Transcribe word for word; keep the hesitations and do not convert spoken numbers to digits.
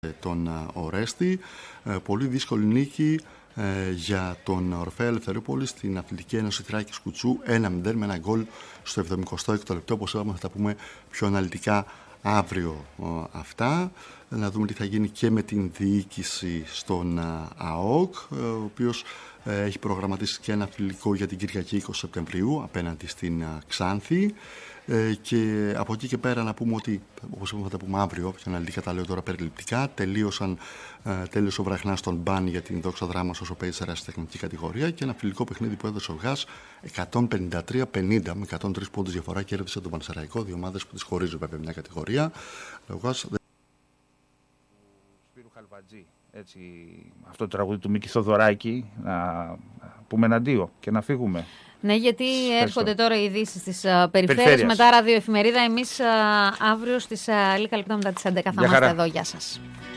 τον Ορέστη. Πολύ δύσκολη νίκη για τον Ορφέα Ελευθερούπολη στην Αθλητική Ένωση Θράκης Κουτσού, ένα μηδέν με ένα γκολ στο εβδομηκοστό έκτο λεπτό. Όπως είπαμε, θα τα πούμε πιο αναλυτικά αύριο αυτά. Να δούμε τι θα γίνει και με την διοίκηση στον ΑΟΚ, ο οποίος έχει προγραμματίσει και ένα φιλικό για την Κυριακή είκοσι Σεπτεμβρίου απέναντι στην Ξάνθη. Και από εκεί και πέρα να πούμε ότι, όπως είπαμε, θα τα πούμε αύριο, πιο αναλυτικά τα λέω τώρα περιληπτικά. Τελείωσαν, τέλειωσε ο Βραχνάς στον μπαν για την Δόξα Δράμας όσο παίζει σε τεχνική κατηγορία και ένα φιλικό παιχνίδι που έδωσε ο ΓΑΣ εκατόν πενήντα τρία πενήντα με εκατόν τρεις πόντους διαφορά, κέρδισε τον Πανσεραϊκό, δύο ομάδες που τις χωρίζουν βέβαια μια κατηγορία. Ο ΓΑΣ... Σπύρου Χαλβατζή, έτσι, αυτό το τραγούδι του Μίκη Θοδωράκη, να πούμε ένα αντίο και να φύγουμε. Ναι, γιατί έρχονται τώρα οι ειδήσεις της uh, περιφέρειας, μετά ραδιοεφημερίδα. Εμείς uh, αύριο στις uh, λίγα λεπτά μετά τις έντεκα θα είμαστε εδώ. Γεια σας.